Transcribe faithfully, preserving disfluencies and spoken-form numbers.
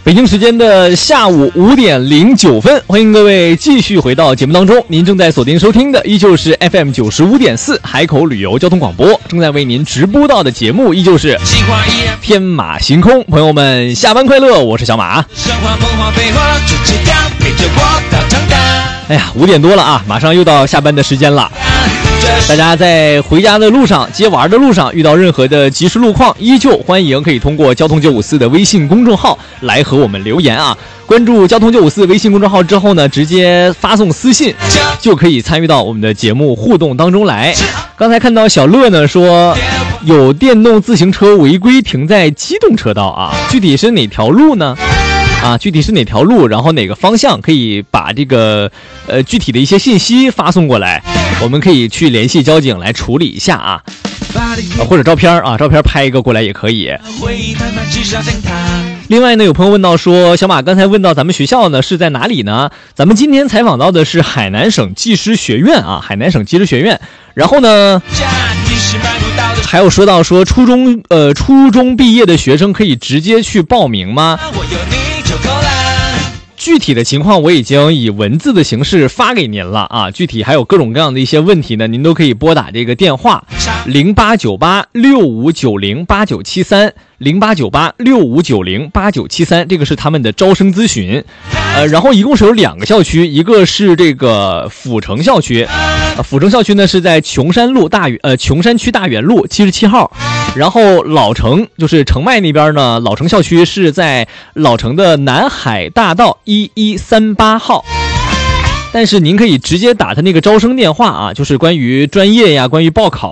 北京时间的下午五点零九分，欢迎各位继续回到节目当中。您正在锁定收听的依旧是 F M 九十五点四海口旅游交通广播，正在为您直播到的节目依旧是天马行空。朋友们，下班快乐！我是小马。哎呀，五点多了啊，马上又到下班的时间了。大家在回家的路上、接娃的路上遇到任何的及时路况，依旧欢迎可以通过交通九五四的微信公众号来和我们留言啊。关注交通九五四微信公众号之后呢，直接发送私信就可以参与到我们的节目互动当中来。刚才看到小乐呢说有电动自行车违规停在机动车道啊，具体是哪条路呢？啊，具体是哪条路，然后哪个方向，可以把这个呃具体的一些信息发送过来，我们可以去联系交警来处理一下啊，啊或者照片啊，照片拍一个过来也可以。另外呢，有朋友问到说，小马刚才问到咱们学校呢是在哪里呢？咱们今天采访到的是海南省技师学院啊，海南省技师学院。然后呢，还有说到说初中呃初中毕业的学生可以直接去报名吗？具体的情况我已经以文字的形式发给您了啊，具体还有各种各样的一些问题呢，您都可以拨打这个电话零八九八六五九零八九七三零八九八六五九零八九七三，这个是他们的招生咨询。呃，然后一共是有两个校区，一个是这个阜成校区，呃，阜成校区呢是在琼山路大呃琼山区大远路七十七号，然后老城就是澄迈那边呢，老城校区是在老城的南海大道一一三八号。但是您可以直接打他那个招生电话啊，就是关于专业呀，关于报考